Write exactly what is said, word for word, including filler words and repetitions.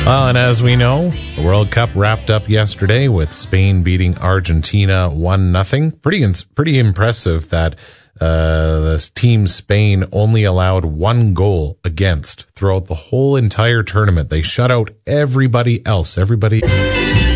Well, and as we know, the World Cup wrapped up yesterday with Spain beating Argentina one nothing. Pretty pretty impressive that uh, the team Spain only allowed one goal against throughout the whole entire tournament. They shut out everybody else. Everybody.